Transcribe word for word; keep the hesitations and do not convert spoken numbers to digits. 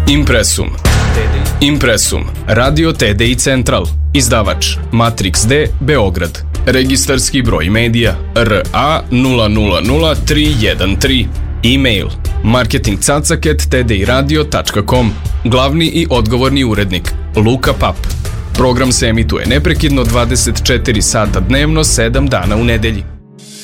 Impresum. Impresum. Radio T D I Central. Izdavač Matrix D, Beograd. Registarski broj medija R A nula nula nula tri jedan tri. E-mail marketing cacak at t d i radio tačka com. Glavni i odgovorni urednik Luka Pap. Program se emituje neprekidno dvadeset četiri sata dnevno, sedam dana u nedelji.